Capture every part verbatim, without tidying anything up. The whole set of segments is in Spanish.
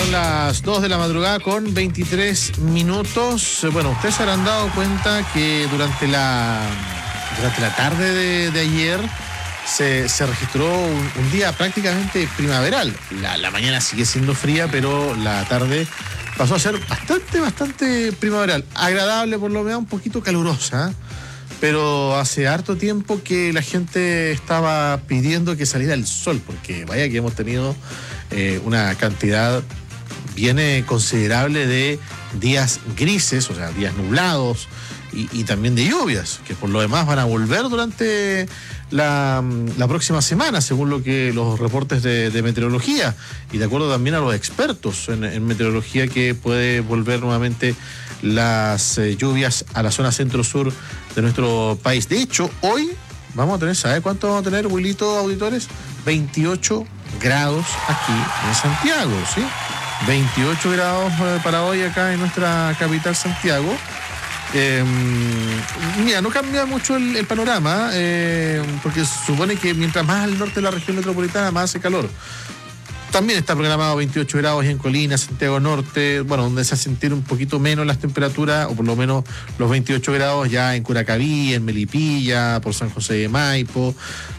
son las dos de la madrugada con veintitrés minutos. Bueno, ustedes se habrán dado cuenta que durante la, durante la tarde de, de ayer se, se registró un, un día prácticamente primaveral. La, la mañana sigue siendo fría, pero la tarde pasó a ser bastante, bastante primaveral. Agradable, por lo menos, un poquito calurosa, ¿eh? Pero hace harto tiempo que la gente estaba pidiendo que saliera el sol, porque vaya que hemos tenido eh, una cantidad bien eh, considerable de días grises, o sea, días nublados, y, y también de lluvias, que por lo demás van a volver durante la, la próxima semana, según lo que los reportes de, de meteorología, y de acuerdo también a los expertos en, en meteorología, que puede volver nuevamente las eh, lluvias a la zona centro-sur de nuestro país. De hecho, hoy vamos a tener, ¿sabe cuánto vamos a tener, Wilito, auditores? veintiocho grados aquí en Santiago, ¿sí? veintiocho grados eh, para hoy acá en nuestra capital, Santiago. Eh, mira, no cambia mucho el, el panorama, eh, porque supone que mientras más al norte de la región metropolitana, más hace calor. También está programado veintiocho grados en Colina, Santiago Norte, bueno, donde se va a sentir un poquito menos las temperaturas, o por lo menos los veintiocho grados ya en Curacaví, en Melipilla, por San José de Maipo,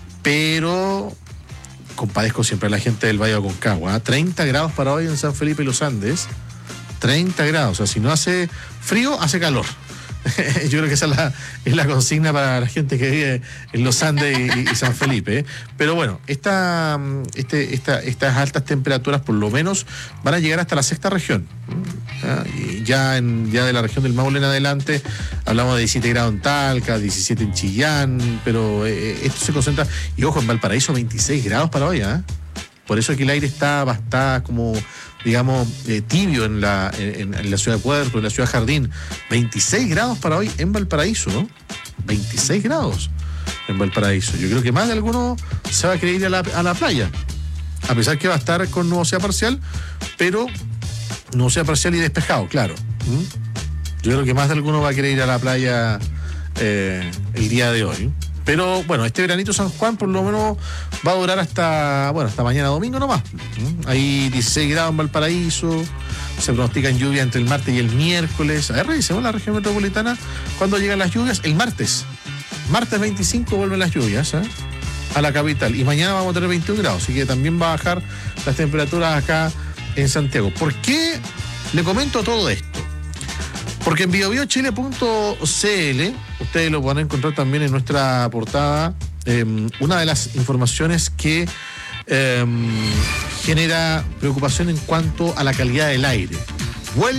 pero compadezco siempre a la gente del Valle de Aconcagua, ¿eh? treinta grados para hoy en San Felipe y los Andes, treinta grados, o sea, si no hace frío, hace calor. Yo creo que esa es la, es la consigna para la gente que vive en los Andes y, y San Felipe, ¿eh? Pero bueno, esta, este, esta, estas altas temperaturas por lo menos van a llegar hasta la sexta región. ¿Ya? Y ya, en, ya de la región del Maule en adelante hablamos de diecisiete grados en Talca, diecisiete en Chillán, pero eh, esto se concentra, y ojo, en Valparaíso veintiséis grados para hoy, ¿eh? Por eso aquí el aire está, está como, digamos, eh, tibio en la, en, en la ciudad de Puerto, en la ciudad de Jardín. veintiséis grados para hoy en Valparaíso, ¿no? veintiséis grados en Valparaíso. Yo creo que más de alguno se va a querer ir a la, a la playa, a pesar que va a estar con nubosidad parcial, pero nubosidad parcial y despejado, claro. ¿Mm? Yo creo que más de alguno va a querer ir a la playa eh, el día de hoy. Pero bueno, este veranito San Juan por lo menos va a durar hasta, bueno, hasta mañana domingo nomás. Hay dieciséis grados en Valparaíso, se pronostican lluvia entre el martes y el miércoles. A ver, revisemos la región metropolitana cuando llegan las lluvias. El martes, martes veinticinco vuelven las lluvias, ¿eh? a la capital. Y mañana vamos a tener veintiún grados, así que también va a bajar las temperaturas acá en Santiago. ¿Por qué le comento todo esto? Porque en biobiochile punto c l, ustedes lo van a encontrar también en nuestra portada, eh, una de las informaciones que eh, genera preocupación en cuanto a la calidad del aire. Vuelve